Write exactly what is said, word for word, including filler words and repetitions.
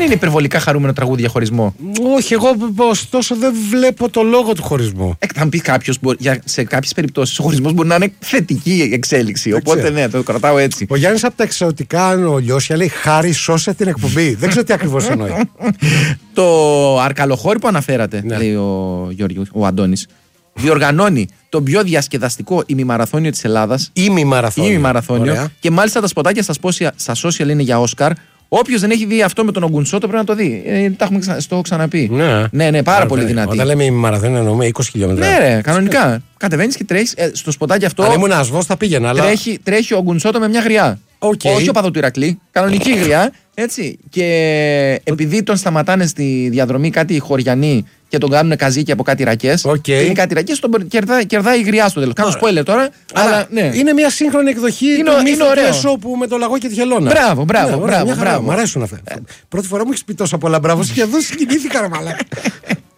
είναι υπερβολικά χαρούμενο τραγούδι για χωρισμό. Όχι, εγώ ωστόσο δεν βλέπω το λόγο του χωρισμού. Ε, θα μου πει κάποιο, σε κάποιες περιπτώσεις ο χωρισμός μπορεί να είναι θετική εξέλιξη. Δεν Οπότε ξέρω. ναι, το κρατάω έτσι. Ο Γιάννης από τα εξωτικά, αν ο Λιώσια λέει Χάρη, σώσε την εκπομπή. Δεν ξέρω τι ακριβώς εννοεί. Το αρκαλοχώρι που αναφέρατε, Ναι. λέει ο, Γιώργος, ο Αντώνης, διοργανώνει το πιο διασκεδαστικό ημιμαραθώνιο της Ελλάδας. Ημιμαραθώνιο. Ημιμαραθώνιο. Ωραία. Και μάλιστα τα σποτάκια στα, σπόσια, στα social είναι για Όσκαρ. Όποιος δεν έχει δει αυτό με τον Ογκουνσότο πρέπει να το δει. Ε, τα έχουμε ξα... στο έχω ξαναπεί. Ναι, ναι, ναι, πάρα πολύ δυνατή. Όταν λέμε ημιμαραθώνιο εννοούμε είκοσι χιλιόμετρα. Ναι, ρε, κανονικά. Κατεβαίνεις και τρέχεις. Ε, στο σποτάκι αυτό. Αν ήμουν ασβός θα πήγαινα. Αλλά... Τρέχει, τρέχει ο Ογκουνσότο με μια γριά. Okay. Όχι ο παδό του Ηρακλή. Κανονική γριά. Έτσι. Και επειδή τον σταματάνε στη διαδρομή κάτι χωριανοί και τον κάνουν καζίκι από κάτι ρακές. Okay. Είναι κάτι ρακές, τον κερδάει, κερδάει η γριά στο τέλος. Κάνω spoiler τώρα. Αλλά, αλλά ναι. Είναι μια σύγχρονη εκδοχή Είναι, του είναι ωραίο. Έσωπου με το λαγό και τη χελώνα. Μπράβο, μπράβο, Ναι, μπράβο, μια χαρά, μπράβο. μ' αρέσουν αυτά. Ε. Πρώτη φορά μου έχεις πει τόσα πολλά μπράβο και εδώ συγκινήθηκα, ρε μαλάκα.